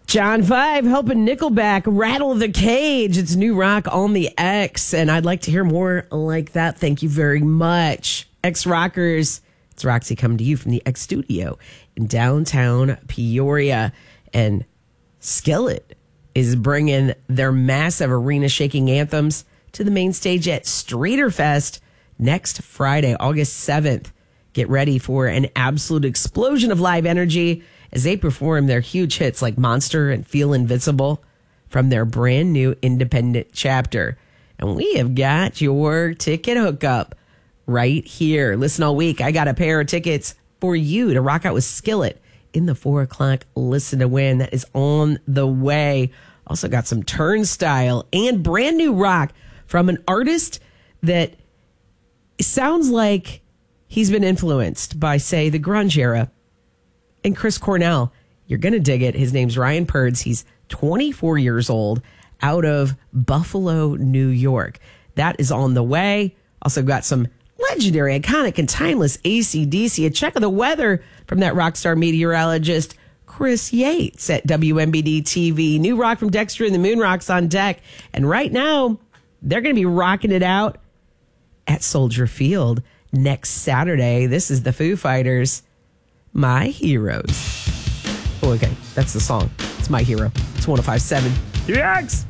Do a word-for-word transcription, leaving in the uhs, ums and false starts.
John five helping Nickelback rattle the cage. It's new rock on the X, and I'd like to hear more like that. Thank you very much. X Rockers, it's Roxy coming to you from the X Studio in downtown Peoria. And Skillet is bringing their massive arena-shaking anthems to the main stage at Streeterfest next Friday, August seventh. Get ready for an absolute explosion of live energy as they perform their huge hits like Monster and Feel Invincible from their brand new independent chapter. And we have got your ticket hookup right here. Listen all week. I got a pair of tickets for you to rock out with Skillet in the four o'clock Listen to Win. That is on the way. Also got some Turnstile and brand new rock from an artist that sounds like he's been influenced by, say, the grunge era. And Chris Cornell, you're going to dig it. His name's Ryan Purds. He's twenty-four years old, out of Buffalo, New York. That is on the way. Also got some legendary, iconic, and timeless A C D C. A check of the weather from that rock star meteorologist, Chris Yates at W M B D T V. New rock from Dexter and the Moon Rocks on deck. And right now, they're going to be rocking it out at Soldier Field next Saturday. This is the Foo Fighters, My Heroes. Oh, okay. That's the song. It's My Hero. It's one oh five point seven. The X.